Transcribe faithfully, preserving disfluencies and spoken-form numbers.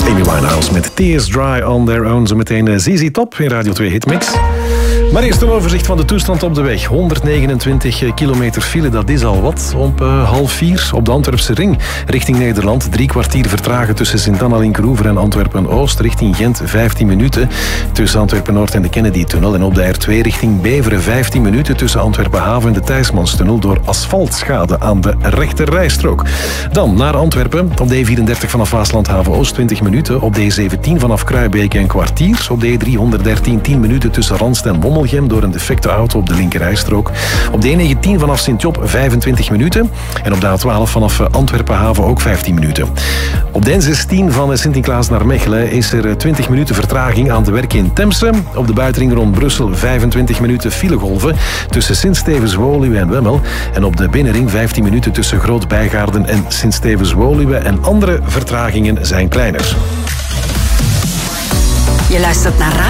Amy Winehouse met Tears Dry on Their Own. Zometeen Z Z Top in Radio twee Hitmix. Maar eerst een overzicht van de toestand op de weg. honderdnegenentwintig kilometer file, dat is al wat. Op uh, half vier op de Antwerpse ring richting Nederland. Drie kwartier vertragen tussen Sint-Anna-Linkeroever en Antwerpen-Oost. Richting Gent vijftien minuten tussen Antwerpen-Noord en de Kennedy-tunnel. En op de R twee richting Beveren vijftien minuten tussen Antwerpen-Haven en de Thijsmanstunnel door asfaltschade aan de rechterrijstrook. Dan naar Antwerpen. Op de E vierendertig vanaf Waaslandhaven-Oost twintig minuten. Op de E zeventien vanaf Kruijbeke een kwartier. Op de E driehonderddertien tien minuten tussen Randst en Wommel door een defecte auto op de linkerrijstrook. Op de E negentien vanaf Sint-Job vijfentwintig minuten. En op de A twaalf vanaf Antwerpen-Haven ook vijftien minuten. Op de N zestien van Sint-Niklaas naar Mechelen is er twintig minuten vertraging aan de werken in Temse. Op de buitenring rond Brussel vijfentwintig minuten filegolven tussen Sint-Stevens-Woluwe en Wemmel. En op de binnenring vijftien minuten tussen Groot-Bijgaarden en Sint-Stevens-Woluwe. En andere vertragingen zijn kleiner. Je luistert naar